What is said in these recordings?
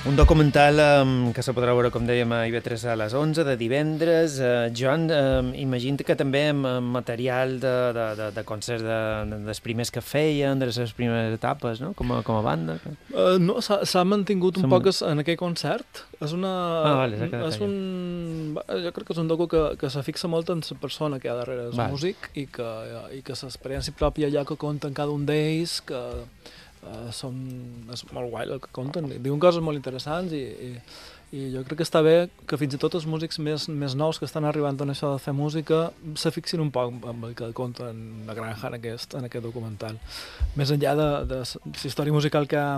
Un documental que se podrà veure, com dèiem, a IB3 a les 11 de divendres. Joan, imagino que també amb material de concerts dels primers que feien, de les seves primeres etapes, no? Com a banda. No, s'ha mantingut un poc en aquell concert. És una... vale, jo crec que és un docu que se fixa molt en la persona que hi ha darrere el músic i que l'experiència pròpia allà que conten cada un d'ells, que és molt guai el que conten, diuen coses molt interessants i jo crec que està bé que fins i tot els músics més nous que estan arribant en això de fer música se fixin un poc amb el que conten la granja en aquest documental. Més enllà de la història musical que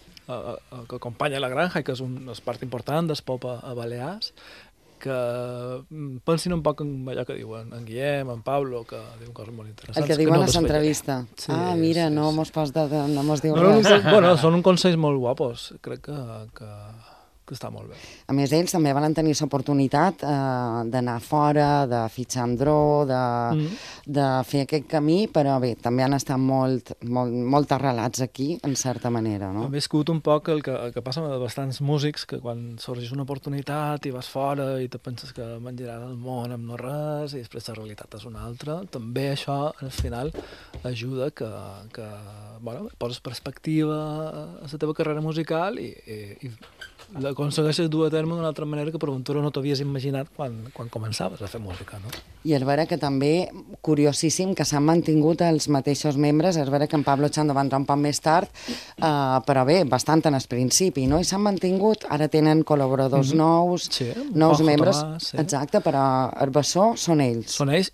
acompanya la granja i que és part important del pop a Balears, que pensin un poc en allò que diuen en Guillem, en Pablo, que diuen coses molt interessants. El que diuen a l'entrevista. Sí, mira, no mos diu res. Bueno, són un consells molt guapos, crec que està molt bé. A més, ells també van tenir l'oportunitat d'anar fora, de fitxar amb dro, de fer aquest camí, però bé, també han estat molt arrelats aquí, en certa manera, no? He viscut un poc el que passa amb bastants músics, que quan sorgeix una oportunitat i vas fora i te penses que menjaràs el món amb no res i després la realitat és una altra, també això, al final, ajuda que poses perspectiva a la teva carrera musical i l'aconsegueixes dur a terme d'una altra manera que per ventura no t'havies imaginat quan començaves a fer música, no? I és vera que també, curiosíssim, que s'han mantingut els mateixos membres, és vera que en Pablo Chando va entrar un poc més tard, però bé, bastant en el principi, no? I s'han mantingut, ara tenen col·laboradors nous, nous membres, exacte, però el bessó són ells. Són ells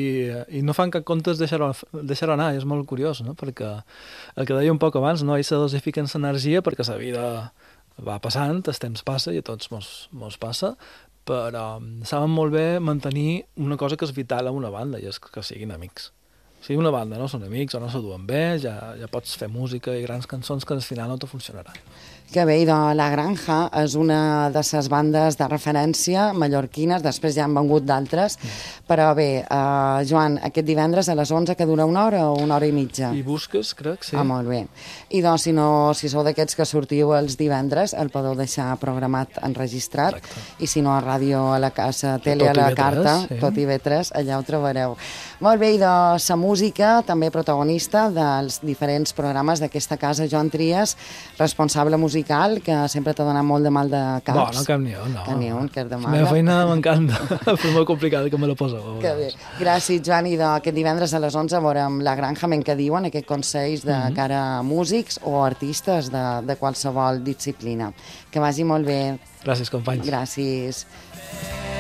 i no fan cap comptes deixar-ho anar, i és molt curiós, no? Perquè el que deia un poc abans, no? Ells se dosifiquen l'energia perquè la vida va passant, el temps passa i a tots mos passa, però saben molt bé mantenir una cosa que és vital a una banda, i és que siguin amics. Si una banda no són amics o no se duen bé, ja pots fer música i grans cançons que al final no te funcionaran. Que bé, La Granja és una de les bandes de referència mallorquines, després ja han vengut d'altres, però bé, Joan, aquest divendres a les 11 que dura 1 hora o 1 hora i mitja? I busques, crec, sí. Molt bé. I doncs, si sou d'aquests que sortiu els divendres, el podeu deixar programat enregistrat, i si no a ràdio, a la casa, tele, a la carta, tot IB3, allà ho trobareu. Molt bé, i de la música, també protagonista dels diferents programes d'aquesta casa, Joan Trias, responsable musical, que sempre t'ha donat molt de mal de caps. No, cap ni un, no. Cap ni un, que és de mal. La meva feina m'encanta, però molt complicada que me la poseu. Que bé. Gràcies, Joan, i aquest divendres a les 11 veurem La Granja, que diuen aquests consells de cara a músics o artistes de qualsevol disciplina. Que vagi molt bé. Gràcies, companys. Gràcies.